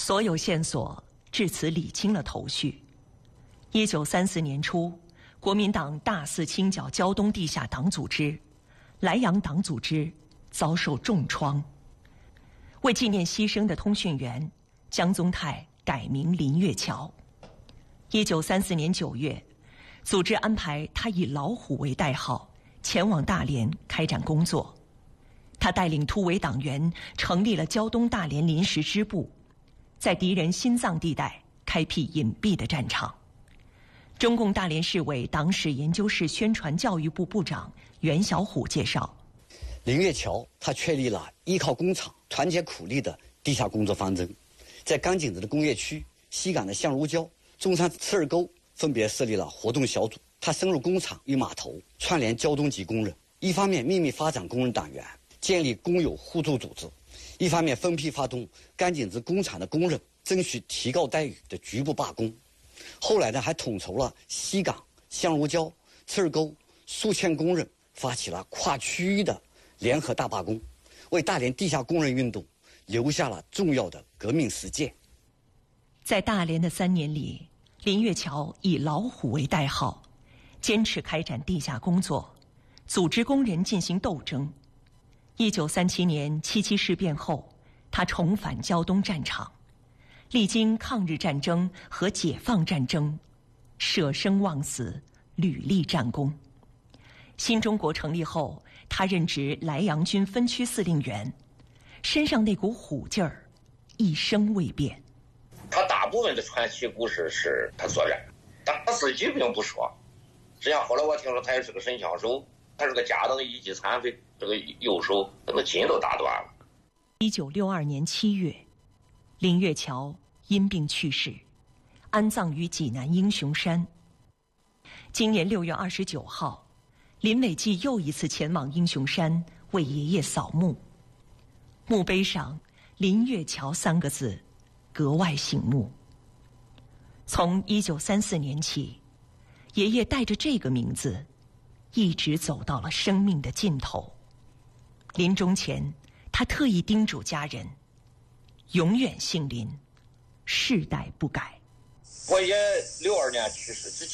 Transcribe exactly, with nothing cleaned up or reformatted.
所有线索至此理清了头绪。一九三四年初，国民党大肆清剿胶东地下党组织，莱阳党组织遭受重创。为纪念牺牲的通讯员，江宗泰改名林月桥。一九三四年九月，组织安排他以老虎为代号，前往大连开展工作。他带领突围党员成立了胶东大连临时支部，在敌人心脏地带开辟隐蔽的战场。中共大连市委党史研究室宣传教育部部长袁小虎介绍， 林月桥他确立了依靠工厂、团结苦力的地下工作方针，在钢井子的工业区、西港的橡如礁、中山刺儿沟分别设立了活动小组。他深入工厂与码头，串联胶东籍工人，一方面秘密发展工人党员，建立工友互助组织，一方面分批发动钢井子工厂的工人争取提高待遇的局部罢工。后来呢，还统筹了西港、橡如礁、刺儿沟数千工人，发起了跨区域的联合大罢工，为大连地下工人运动留下了重要的革命实践。 在大连的三年里，林月桥以老虎为代号，坚持开展地下工作，组织工人进行斗争。一九三七年七七事变后，他重返胶东战场，历经抗日战争和解放战争，舍生忘死，屡立战功。新中国成立后，他任职莱阳军分区司令员，身上那股虎劲儿一生未变。 他大部分的传奇故事是他所染，但他自己并不说。实际上后来我听说他也是个神枪手，他是个家等一级残废，这个右手那个筋都打断了。 一九六二年七月，林月桥因病去世，安葬于济南英雄山。今年六月二十九号，林伟季又一次前往英雄山为爷爷扫墓，墓碑上“林月桥”三个字格外醒目。从一九三四年起，爷爷带着这个名字一直走到了生命的尽头。临终前，他特意叮嘱家人永远姓林，世代不改。 我爷六二年去世之前